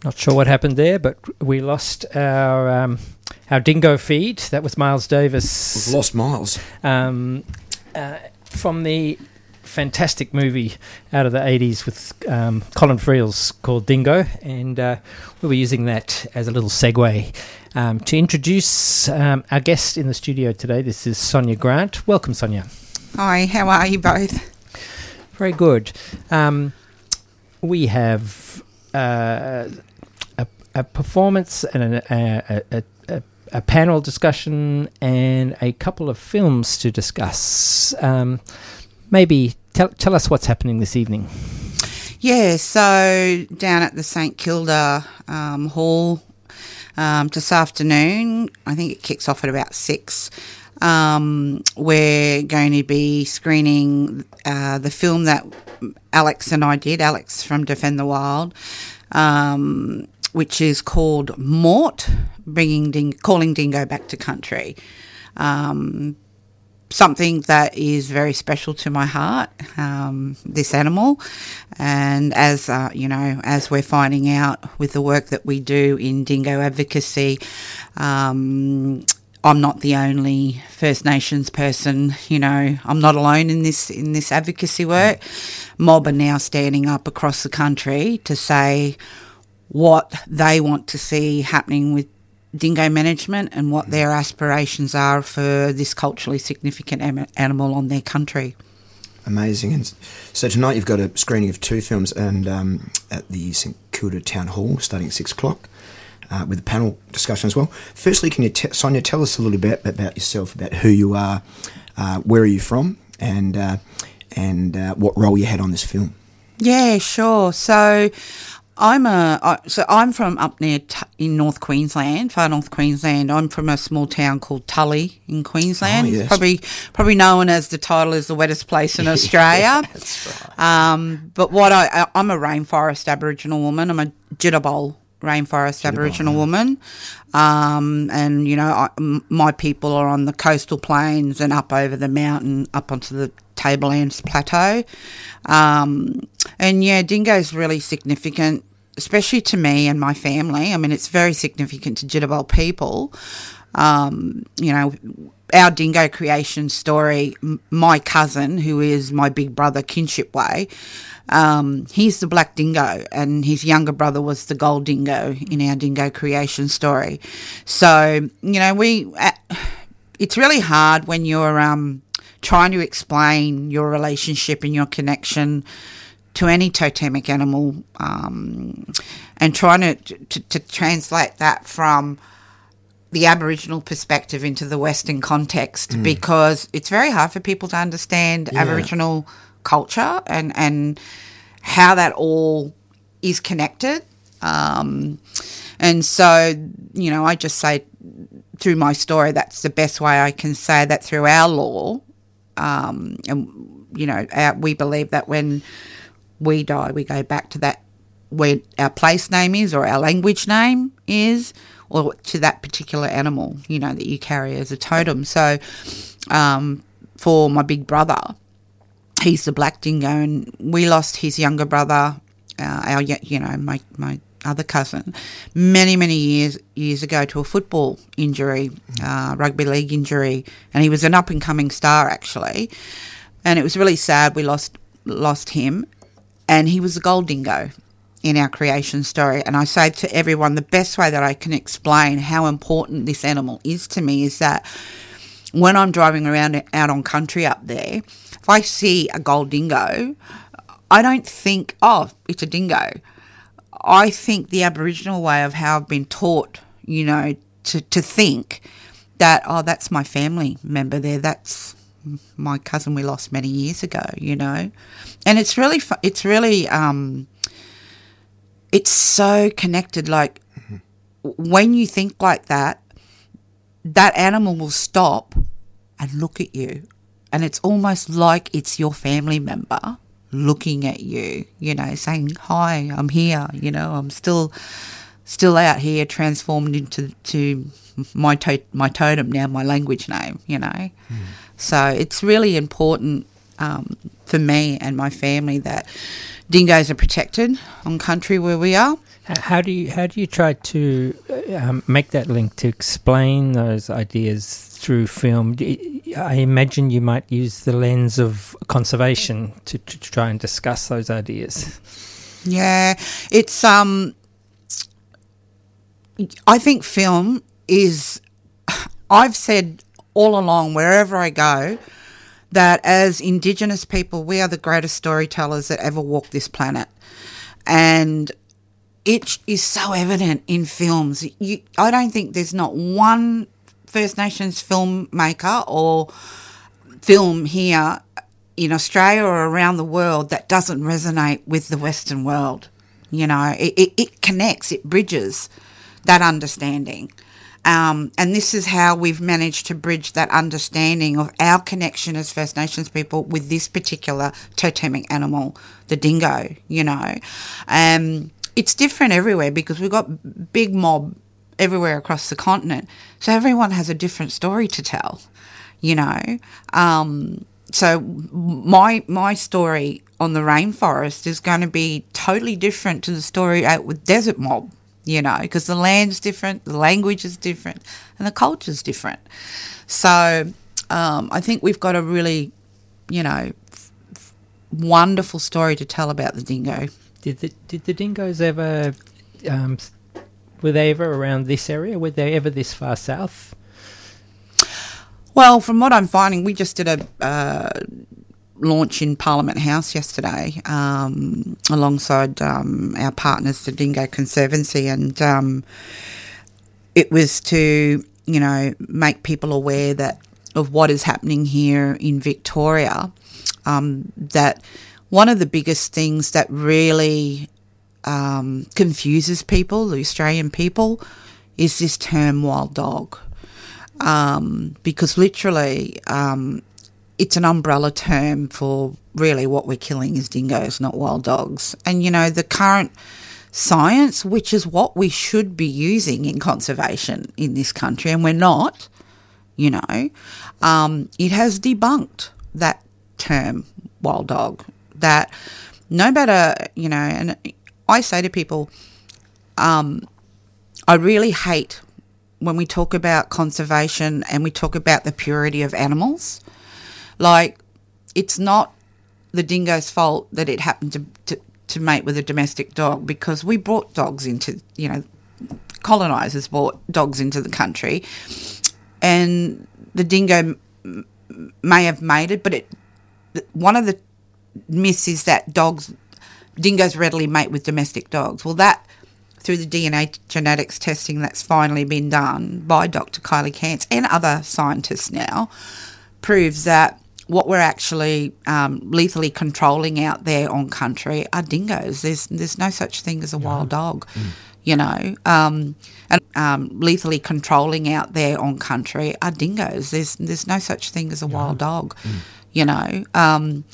Not sure what happened there, but we lost our dingo feed. That was Miles Davis. We've lost Miles. From the fantastic movie out of the 80s with Colin Friels called Dingo, and we were using that as a little segue to introduce our guest in the studio today. This is Sonia Grant. Welcome, Sonia. Hi, how are you both? Very good. We have a performance and a panel discussion and a couple of films to discuss. Maybe tell us what's happening this evening. Yeah, so down at the St Kilda Hall this afternoon, I think it kicks off at about 6. We're going to be screening the film that Alex and I did, Alex from Defend the Wild, which is called Mort, calling dingo back to country. Something that is very special to my heart, this animal. And as as we're finding out with the work that we do in dingo advocacy, I'm not the only First Nations person. I'm not alone in this advocacy work. Mob are now standing up across the country to say what they want to see happening with dingo management and what their aspirations are for this culturally significant animal on their country. Amazing. And so tonight you've got a screening of 2 films and at the St Kilda Town Hall starting at 6 o'clock with a panel discussion as well. Firstly, can you, Sonia, tell us a little bit about yourself, about who you are, where are you from, and what role you had on this film? Yeah, sure. So I'm from up near in North Queensland, far North Queensland. I'm from a small town called Tully in Queensland. Oh, yes. Probably known as the title is the wettest place in Australia. That's right. But I'm a rainforest Aboriginal woman. I'm a Jitterbol rainforest Aboriginal woman. And my people are on the coastal plains and up over the mountain, up onto the Tablelands Plateau. Dingo's really significant, especially to me and my family. I mean, it's very significant to Jitterbol people. Our dingo creation story, my cousin, who is my big brother kinship way, he's the black dingo and his younger brother was the gold dingo in our dingo creation story. So, it's really hard when you're trying to explain your relationship and your connection to any totemic animal, and trying to translate that from the Aboriginal perspective into the Western context, because it's very hard for people to understand Aboriginal culture and how that all is connected. And so, I just say through my story, that's the best way I can say that through our law. We believe that when we die, we go back to that where our place name is or our language name is, or to that particular animal, that you carry as a totem. So for my big brother, he's the black dingo, and we lost his younger brother, my other cousin, many, many years ago to a football injury, rugby league injury, and he was an up-and-coming star, actually. And it was really sad we lost him, and he was a gold dingo in our creation story. And I say to everyone, the best way that I can explain how important this animal is to me is that when I'm driving around out on country up there, if I see a gold dingo, I don't think, oh, it's a dingo. I think the Aboriginal way of how I've been taught, to think that, oh, that's my family member there, that's my cousin we lost many years ago, And it's really, it's so connected. Like, when you think like that, that animal will stop and look at you. And it's almost like it's your family member looking at you, saying, hi, I'm here, I'm still out here transformed into my totem now, my language name, So it's really important for me and my family that, dingoes are protected on country where we are. How do you try to make that link to explain those ideas through film? I imagine you might use the lens of conservation to try and discuss those ideas. Yeah, it's I think film is. I've said all along, wherever I go, that as Indigenous people, we are the greatest storytellers that ever walked this planet, and it is so evident in films. I don't think there's not one First Nations filmmaker or film here in Australia or around the world that doesn't resonate with the Western world. You know, it connects, it bridges that understanding. And this is how we've managed to bridge that understanding of our connection as First Nations people with this particular totemic animal, the dingo, you know. It's different everywhere because we've got big mob everywhere across the continent. So everyone has a different story to tell, you know. So my story on the rainforest is going to be totally different to the story out with desert mob, you know, because the land's different, the language is different, and the culture's different. So I think we've got a really, you know, wonderful story to tell about the dingo. Did the dingoes ever, were they ever around this area? Were they ever this far south? Well, from what I'm finding, we just did a launch in Parliament House yesterday alongside our partners, the Dingo Conservancy, and it was to, you know, make people aware of what is happening here in Victoria, that one of the biggest things that really confuses people, the Australian people, is this term wild dog. Because literally it's an umbrella term for really what we're killing is dingoes, not wild dogs. And, you know, the current science, which is what we should be using in conservation in this country, and we're not, you know, it has debunked that term wild dog. That no matter, you know, and I say to people, I really hate when we talk about conservation and we talk about the purity of animals. Like, it's not the dingo's fault that it happened to mate with a domestic dog, because we brought dogs into, you know, colonisers brought dogs into the country, and the dingo may have mated, but one of the myths is that dingoes readily mate with domestic dogs. Well, that, through the DNA genetics testing that's finally been done by Dr. Kylie Kantz and other scientists now, proves that what we're actually lethally controlling out there on country are dingoes. There's no such thing as a wild dog, you know. And lethally controlling out there on country are dingoes. There's no such thing as a wild dog. You know,